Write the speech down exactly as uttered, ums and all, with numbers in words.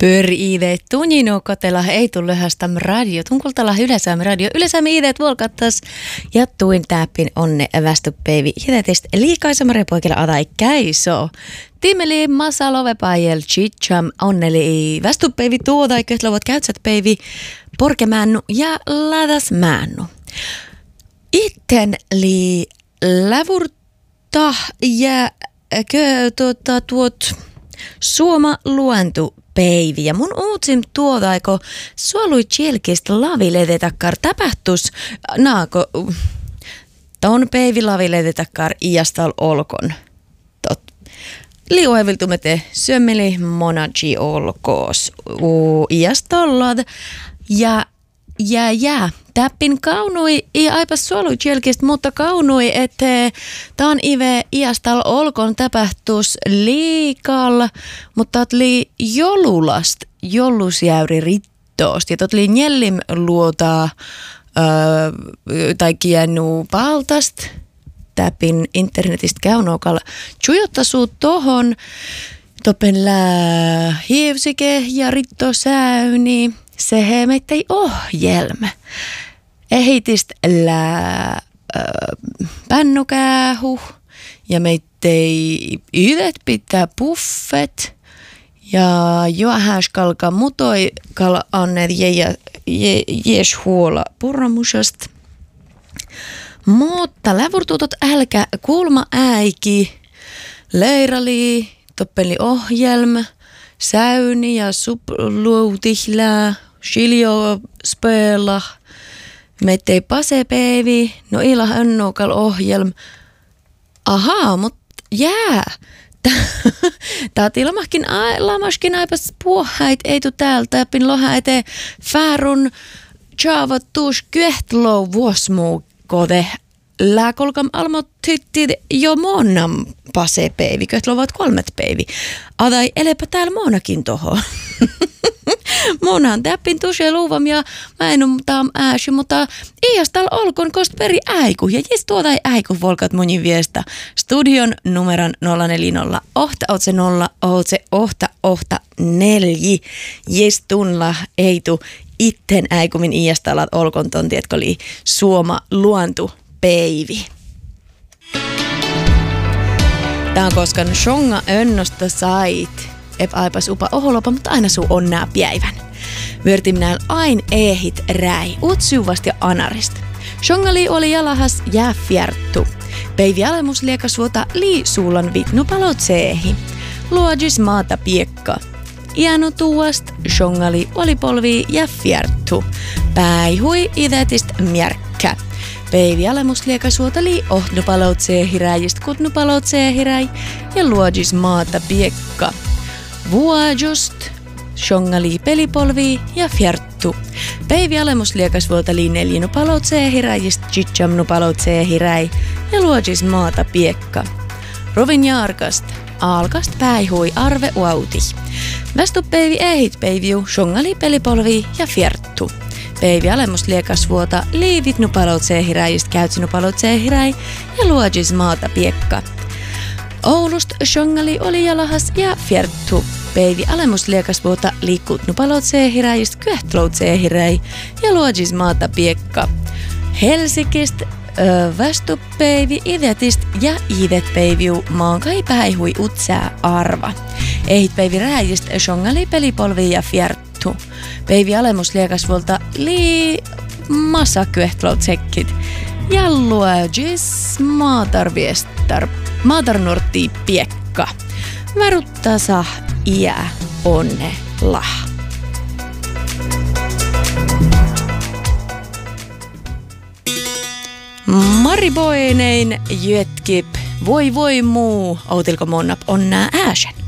Pyöri-iideet tunino kotela ei tullut hästäm radio. Tunkultala yleisäämme radio. Yleisäämme iideet volkattas ja tuin täppin onne västupeivi. Jätetist liikaisemare poikilla adai käiso. Timmeli massa lovepajel chicham onneli västupeivi tuodai kötlovat käytsät peivi porkemännu ja ladas männu. Itten li lävurta ja kö tuota tuot suoma luentu peivi. Ja mun uutsim tuodaiko suolui tjelkistä laviledetakar tapahtus naako ton peivi laviledetakar iastal olkon. Tot. Liueviltumete syömmeli monaji olkoos u iastallad ja ja ja täppin kaunui i aipas suolui tjelkistä, mutta kaunui, että taan ive iastal olkon tapahtus liikal, mutta totli jolulast jolusjäyri rittoost ja totli njellim luota öö, tai kiennu paltast täppin internetistä käynokal chujottasuu tohon topen lää hiivsike ja rittosäyni. Se he meittei ohjelma. Ehitist lää äh, pännukäähu ja meittei ydet pitää puffet ja joahäskalka mutoi kal annet jees je, je, huola purramusast. Mutta lävurtuutot älkä kulma äiki leirali toppeli ohjelma. Säyni ja supluutihlää, shiljo spöla, mettei pasepeivi, no ila önnokal ohjelm. Ahaa, mut jää. Tää ilmahkin lamaskin aipas puohait ei tu täältä, pin loha ete färun tjaavat tuus kyehtlou vuosmuu kode. Lääkolkam almot tytti jo monam pasepeivi, kyehtlovat kolmet peivi. Adai elepä täällä monakin toho. Monahan täppin tushe luuvam ja mä en taam ääsy, mutta iäs täällä olkoon kost peri äiku. Ja jes tuodai äiku volkat monin viestä. Studion numeron nolla neljä nolla ohta otse nolla otse ohta ohta nelji. Jes tunla eitu itten äikumin iäs täällä olkoon ton tietko li suoma luontu peivi. Tää on koskaan shonga önnosta sait. Ep aipas upa oholopa, mutta aina suu onnaa päivän. Vyörtimnään ain ehit räi, utsuvast ja anarist. Shongali oli jalahas jää fjerttu. Peivi alemus liekasuota lii suulan vitnu palotseehi. Luodjis maata piekka. Iänu tuost, shongali oli polvi ja fjerttu. Päihui idetist mjärkkä. Peivi alemus liekasuota lii ohtnu palotseehiräjist kutnu palotseehiräi ja luodjis maata piekka. Vuojust, shongali pelipolvi ja fjerttu. Peivi alemus liekasvuolta lii neljinu palotseehiräjist chicham palotseehiräi ja luodjis maata piekka. Rovin jaarkast, alkast päihui arve uauti. Västupeivi ehit peiviu, shongali pelipolvi ja fjerttu. Peivi alemus liekasvuota liivitnu palotseehiräjist käytsinu palotseehiräi ja luodjis maata piekka. Oulust shongali oli jalahas ja fjerttu. Peivi alemus liekasvuota liikkutnu palotseehiräjist kyehtroutseehiräi ja luodjis maata piekka. Helsingist ö, västupeivi idetist ja idet peiviu maankai päihui utsää arva. Ehit peivi rääjist shongali pelipolvi ja fjerttu. Peivi alemus liekasvuolta lii massa kyehtroutsekit ja luodjis maatarviestar. Maatarnortti piekka. Varuttasa iä onne lah. Mariboinein jötkip. Voi voi muu. Outilko monnap on nää ääsen.